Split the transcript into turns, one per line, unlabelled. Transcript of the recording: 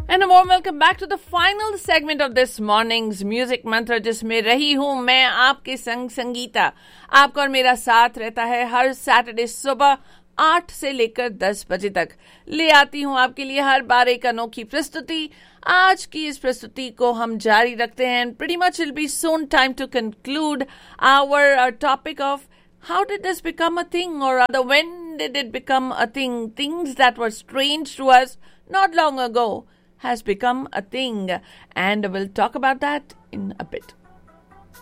And a warm welcome back to the final segment of this morning's Music Mantra, जिसमें रही हूँ मैं आपके संग संगीता। आपका और मेरा साथ रहता है हर सैटरडे सुबह 8 से लेकर 10 बजे तक। ले आती हूँ आपके लिए हर बार एक अनोखी प्रस्तुति। आज की इस प्रस्तुति को हम जारी रखते हैं and pretty much it'll be soon time to conclude our topic of how did this become a thing, or rather when did it become a thing? Things that were strange to us not long ago has become a thing, and we'll talk about that in a bit.